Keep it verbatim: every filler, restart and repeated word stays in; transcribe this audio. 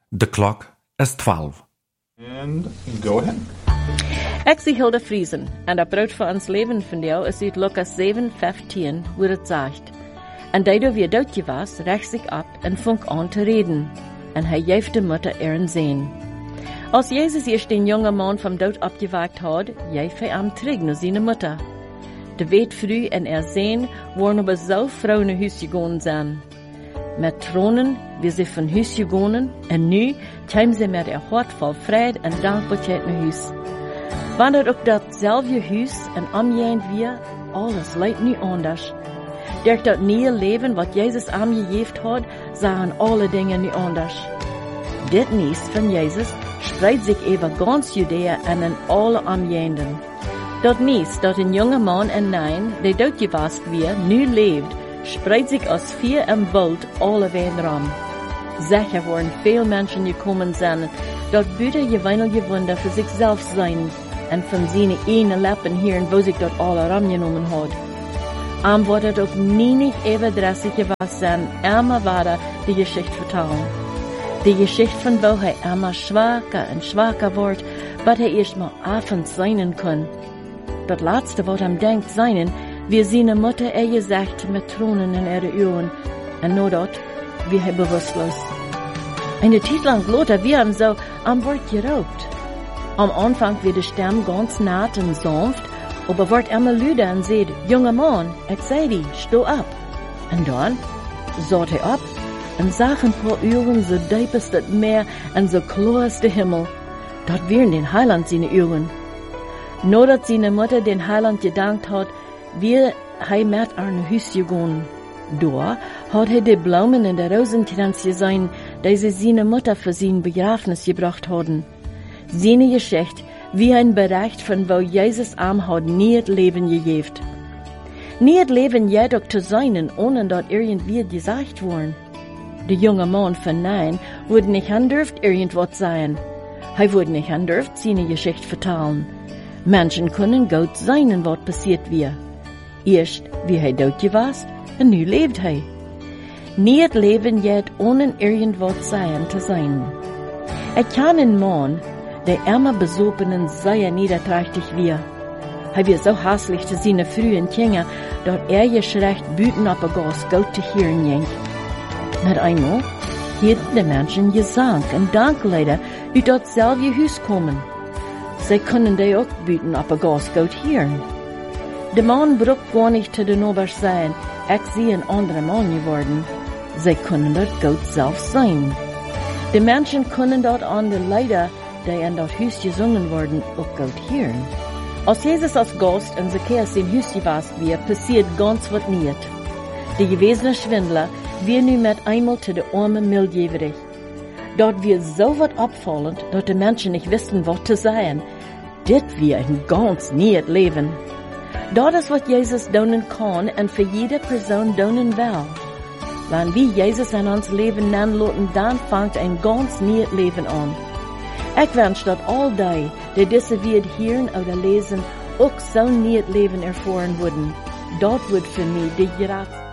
The clock is twaalf. And go ahead. Ik zie Hilda Friesen en dat brood voor ons leven van jou is uit Lucas zeven vijftien, waar het zegt: En daardoor wie doodje was, recht zich op en vong aan te reden. En hij geeft de moeder er een zin. Als Jezus eerst den jonge man van dood opgewekt had, geeft hij hem terug naar zijn moeder. De weet vroeg en er zijn waren aber zo vrouwen naar huis gegaan zijn. Met tronen wie ze van huis gegaan en nu kwamen ze met een hart vol vrede en dankbaarheid naar huis. Wanneer ook datzelfde huis en omgehend weer, alles lijkt nu anders. Door dat nieuwe leven wat Jezus aangegeven had, zagen alle dingen nu anders. Dit nieuws van Jezus spreidt zich over ganz Judea en in alle omgehenden. Dat nieuws dat een jonge man en nein, die doodgewast weer, nu leeft, spreidt zich als vuur en wild alle weenram. Zeker worden veel mensen gekomen zijn, dat buiten je weinig wunder voor zichzelf zijn, en van zijn ene lippen horen wo zich dat alle ram genomen had. Am wordt het ook niet even drastig was zijn, eenmaal waren de geschichte vertellen. De geschichte van wo hij eenmaal zwakker en zwakker wordt, wat hij eerst maar avond zijn kan. Dat laatste wat hem denkt zijn, wie zijn moeder er gezegd met tronen in haar ogen, en nadat wie hij bewusteloos. En de tijd lang later wie hem zo am wordt gerookt. Am Anfang wird die Stem ganz naht und sanft, aber wird immer luider und sagt: Junger Mann, ich sei dir, steh ab. Und dann saht er ab und zag ein paar Augen so diep als das Meer und so klar als der Himmel. Dort wären den Heiland seine Augen. Nadat seine Mutter den Heiland gedankt hat, wie hij met haar naar huis gegaan. Daar had hij de bloemen en de rozenkrans gezien, die ze zijn Mutter voor zijn begrafenis gebracht hadden. Seine Geschichte wie ein Bericht von wo Jesus am hat nie het Leben gegeven. Nie het Leben jedoch zu sein, ohne dat irgendwie gesagt worden. Der junge Mann von nein wurde nicht andurft irgendwas sein. Hij wurde nicht andurft seine Geschichte vertellen. Menschen können gut sein, was passiert wir. Erst wie hij dood was, en nu lebt hij. Nie het Leben jet ohne irgendwas sein zu sein. Ik kan een man der immer besopenen sehr niederträchtig wir. Hij wird so hässlich zu seinen frühen Kindern, dat er geschrecht büten op een gas goud te hören ging. Met einmal hielten de Menschen Gesang en Danklieder uit datzelfde huis komen. Zij kunnen die ook büten op een gas goud hören. De man braucht gar nicht zu den Obers sein, ik zie een andere man geworden. Zij kunnen dat goud zelf zijn. De Menschen kunnen dat aan de Lieder, die in dat huis gezongen worden, ook gut hören. Als Jesus als Gast in Zacchaeus in huis gewast weer, passiert ganz wat niet. De gewesene Schwindler weer nu met einmal te de arme Milgeverig. Dort wird so wat opvallend, dat de Menschen nicht wissen, wat te zeggen. Dit weer een ganz niet leven. Dat is wat Jesus doen kan en voor jede persoon doen wil. Wanneer wie Jesus in ons leven nanlaten, dan vangt een ganz niet leven aan. Ik wens dat al die, die deze wereld horen of lezen, ook zo'n niet leven ervaren worden. Dat wordt voor mij de grootste